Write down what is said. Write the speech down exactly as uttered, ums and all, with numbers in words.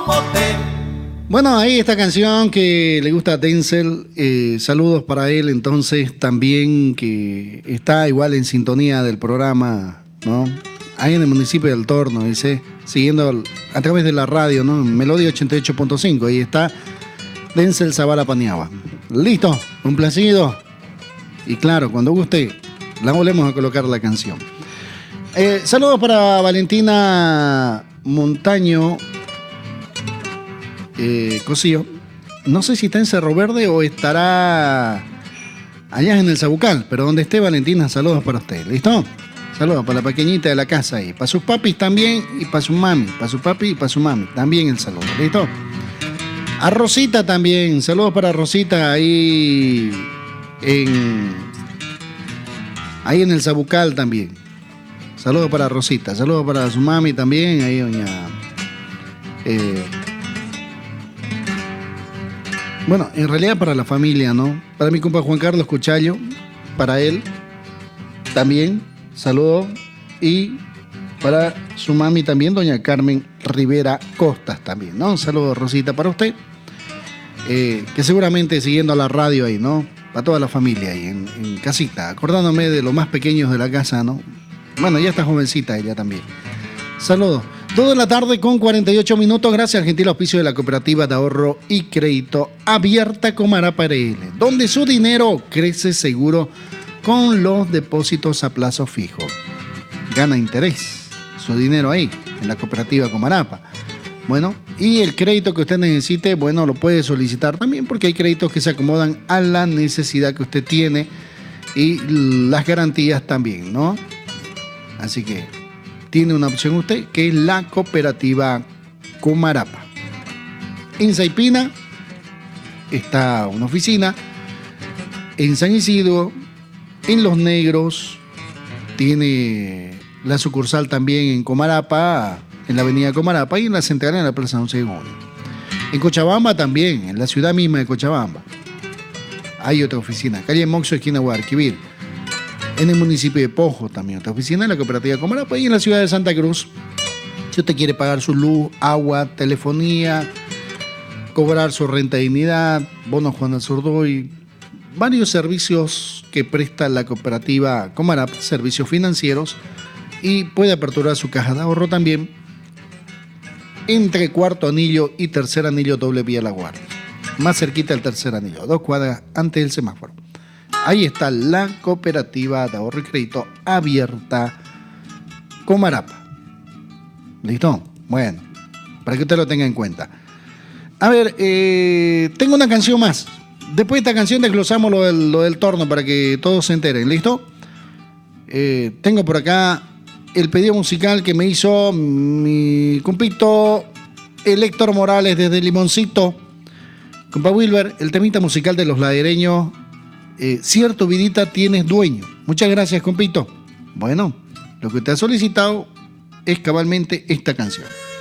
motel. Bueno, ahí esta canción que le gusta a Denzel, eh, saludos para él entonces también, que está igual en sintonía del programa, ¿no? Ahí en el municipio del Torno, dice, siguiendo a través de la radio, ¿no? Melodía ochenta y ocho punto cinco, ahí está Denzel Zavala Paniagua. Listo, complacido. Y claro, cuando guste, la volvemos a colocar la canción. Eh, saludos para Valentina Montaño eh, Cosío. No sé si está en Cerro Verde o estará allá en el Sabucal, pero donde esté Valentina, saludos para usted. ¿Listo? Saludos para la pequeñita de la casa ahí. Para sus papis también y para su mami. Para su papi y para su mami. También el saludo. ¿Listo? A Rosita también. Saludos para Rosita ahí en, ahí en el Sabucal también. Saludos para Rosita. Saludos para su mami también. Ahí doña... Eh, bueno, en realidad para la familia, ¿no? Para mi compa Juan Carlos Cuchallo. Para él también. Saludos. Y para su mami también, doña Carmen Rivera Costas también, ¿no? Un saludo, Rosita, para usted. Eh, que seguramente siguiendo a la radio ahí, ¿no? Para toda la familia ahí, en, en casita. Acordándome de los más pequeños de la casa, ¿no? Bueno, ya está jovencita ella también. Saludos. Dos de la tarde con cuarenta y ocho minutos. Gracias al gentil auspicio de la Cooperativa de Ahorro y Crédito Abierta Comarapa R L, donde su dinero crece seguro con los depósitos a plazo fijo. Gana interés su dinero ahí, en la Cooperativa Comarapa. Bueno, y el crédito que usted necesite, bueno, lo puede solicitar también, porque hay créditos que se acomodan a la necesidad que usted tiene y las garantías también, ¿no? Así que tiene una opción usted, que es la Cooperativa Comarapa. En Saipina está una oficina, en San Isidro, en Los Negros, tiene la sucursal también en Comarapa, en la avenida Comarapa, y en la central en la plaza once de junio. En Cochabamba también, en la ciudad misma de Cochabamba, hay otra oficina, calle Moxo, esquina Guadalquivir. En el municipio de Pojo también otra oficina, en la Cooperativa Comarapa, y en la ciudad de Santa Cruz. Si usted quiere pagar su luz, agua, telefonía, cobrar su renta de dignidad, bono Juan Azurduy, varios servicios que presta la Cooperativa Comarapa, servicios financieros, y puede aperturar su caja de ahorro también entre Cuarto Anillo y Tercer Anillo, doble vía La Guardia. Más cerquita del Tercer Anillo, dos cuadras antes del semáforo. Ahí está la Cooperativa de Ahorro y Crédito Abierta Comarapa. ¿Listo? Bueno, para que usted lo tenga en cuenta. A ver, eh, tengo una canción más. Después de esta canción desglosamos lo del, lo del torno para que todos se enteren. ¿Listo? Eh, tengo por acá el pedido musical que me hizo mi compito el Héctor Morales desde Limoncito. Compa Wilber, el temita musical de los ladereños. Eh, cierto, vidita, tienes dueño. Muchas gracias, compito. Bueno, lo que te ha solicitado es cabalmente esta canción.